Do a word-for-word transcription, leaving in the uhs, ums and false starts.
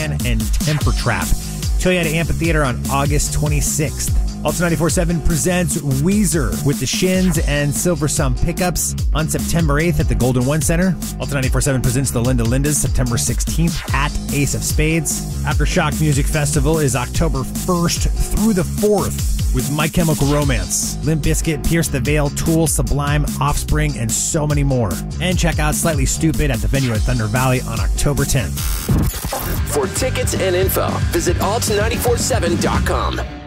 Man, and Temper Trap. Toyota Amphitheater on August twenty-sixth. Alta ninety-four point seven presents Weezer with the Shins and Silver Sun Pickups on September eighth at the Golden One Center. Alta ninety-four point seven presents the Linda Lindas September sixteenth at Ace of Spades. Aftershock Music Festival is October first through the fourth with My Chemical Romance, Limp Bizkit, Pierce the Veil, Tool, Sublime, Offspring, and so many more. And check out Slightly Stupid at the venue at Thunder Valley on October tenth. For tickets and info, visit alt nine four seven dot com.